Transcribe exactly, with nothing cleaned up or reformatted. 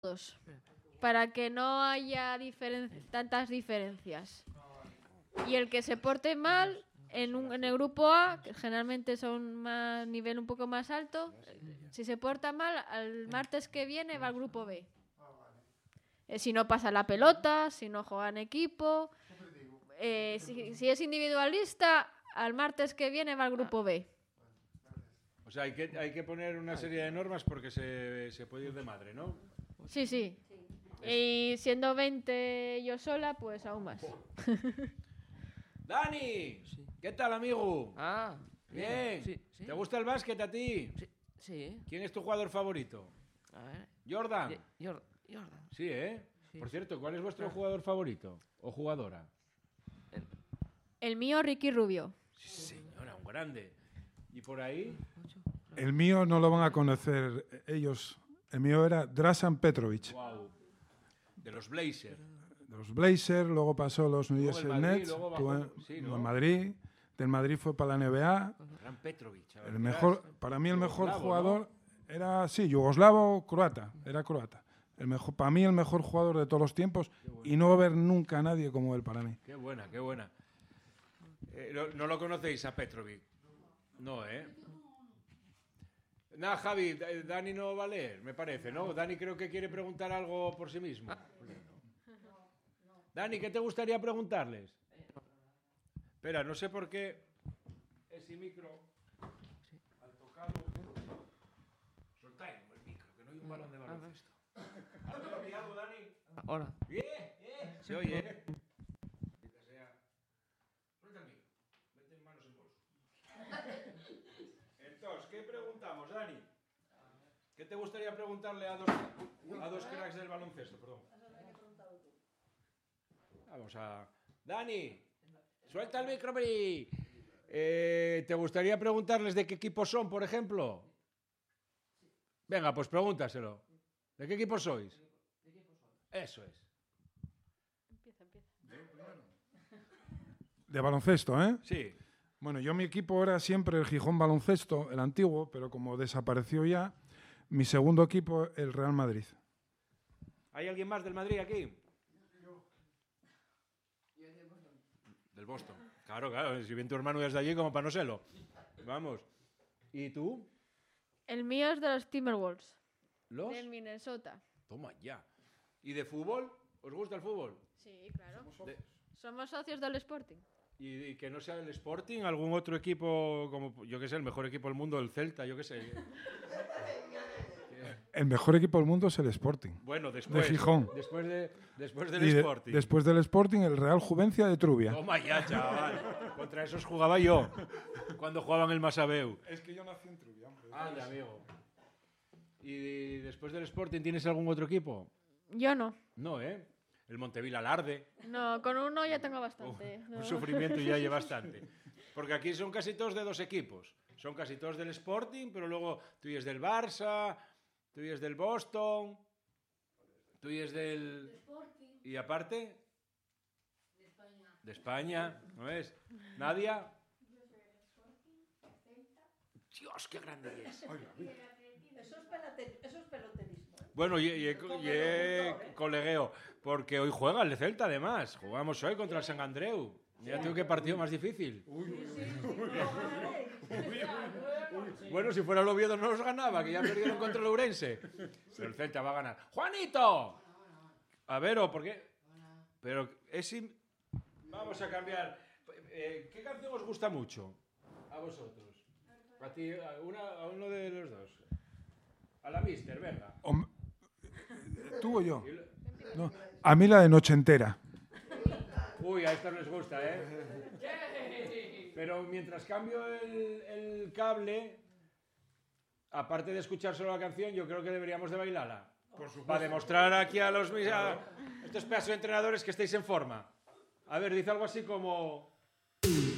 todos, para que no haya diferen tantas diferencias. Y el que se porte mal en, un, en el grupo A, que generalmente son más nivel un poco más alto, si se porta mal, al martes que viene va al grupo B. Eh, si no pasa la pelota, si no juega en equipo, eh, si, si es individualista, al martes que viene va al grupo B. O sea, hay que, hay que poner una serie de normas porque se, se puede ir de madre, ¿no? Sí, sí. Y siendo veinte yo sola, pues aún más. ¡Dani! ¿Qué tal, amigo? Ah, bien. Sí, sí. ¿Te gusta el básquet a ti? Sí, sí. ¿Quién es tu jugador favorito? A ver. ¿Jordan? Jordan. Jordan. Sí, ¿eh? Sí. Por cierto, ¿cuál es vuestro jugador favorito? ¿O jugadora? El mío, Ricky Rubio. Sí, señora, un grande. ¿Y por ahí? El mío no lo van a conocer ellos. El mío era Dražen Petrovic. Wow. De los Blazers. De los Blazers, luego pasó a los New Luego el Jersey Madrid, Nets, luego bajó- tuvo en- sí, en ¿no? Madrid. Del Madrid fue para la N B A. Gran Petrovic. a ver, El mejor, verás. para mí el mejor Yugoslavo, jugador ¿no? era, sí, yugoslavo o croata. Era croata. El mejor, para mí el mejor jugador de todos los tiempos y no va a haber nunca a nadie como él para mí. Qué buena, qué buena. Eh, no, ¿no lo conocéis a Petrovic? No, ¿eh? Nada, Javi, Da- Dani no va a leer, me parece, ¿no? Dani creo que quiere preguntar algo por sí mismo. Dani, ¿qué te gustaría preguntarles? Espera, no sé por qué ese micro, al tocarlo... Soltáis el micro, que no hay un balón de baloncesto. ¿Has mirado, Dani? Ahora. Bien, bien. Se oye, ¿eh? Maldita sea. Suelta el micro. Mete manos en bolso. Entonces, ¿qué preguntamos, Dani? ¿Qué te gustaría preguntarle a dos, a dos cracks del baloncesto? Perdón. Vamos a... Dani, suelta el micro, Bri. Eh, ¿Te gustaría preguntarles de qué equipo son, por ejemplo? Venga, pues pregúntaselo. ¿De qué equipo sois? Eso es. Empieza, empieza. De baloncesto, ¿eh? Sí. Bueno, yo mi equipo era siempre el Gijón Baloncesto, el antiguo, pero como desapareció ya, mi segundo equipo, el Real Madrid. ¿Hay alguien más del Madrid aquí? Del Boston. Claro, claro. Si viene tu hermano desde allí, como para no serlo. Vamos. ¿Y tú? El mío es de los Timberwolves, ¿Los? del Minnesota. Toma ya. ¿Y de fútbol? ¿Os gusta el fútbol? Sí, claro. De- Somos socios del Sporting. ¿Y, y que no sea el Sporting? ¿Algún otro equipo, como yo qué sé, el mejor equipo del mundo, el Celta, yo qué sé? El mejor equipo del mundo es el Sporting. Bueno, después. De Gijón. Después, de, después del Y de- Sporting. después del Sporting, el Real Juvencia de Trubia. Toma ya, chaval. Contra esos jugaba yo. Cuando jugaban el Masabeu. Es que yo nací en Trubia, hombre. Anda, amigo. ¿Y después del Sporting tienes algún otro equipo? Yo no. No, ¿eh? El Montevila Alarde. No, con uno ya tengo bastante. Un No. sufrimiento ya hay bastante. Porque aquí son casi todos de dos equipos. Son casi todos del Sporting, pero luego tú y es del Barça, tú y es del Boston, tú y es del... ¿Y aparte? De España. De España, ¿no es? ¿Nadia? Dios, qué grande es. Eso es, pelate- eso es peloterismo. ¿eh? Bueno, y, y, y, y colegueo, porque hoy juega el Celta además. Jugamos hoy contra el San Andreu. Mira tú qué partido más difícil. Bueno, si fuera el Oviedo no los ganaba, que ya perdieron contra el Ourense. Pero el Celta va a ganar. ¡Juanito! A ver, ¿o por qué? Pero es... im- Vamos a cambiar. Eh, ¿Qué canción os gusta mucho? A vosotros. A ti, a, una, a uno de los dos. A la Mister, venga. Hom- ¿Tú o yo? No. A mí la de Noche Entera. Uy, a estos les gusta, ¿eh? Pero mientras cambio el, el cable, aparte de escuchar solo la canción, yo creo que deberíamos de bailarla. Para demostrar aquí a los mis- a estos pedazos de entrenadores que estáis en forma. A ver, dice algo así como...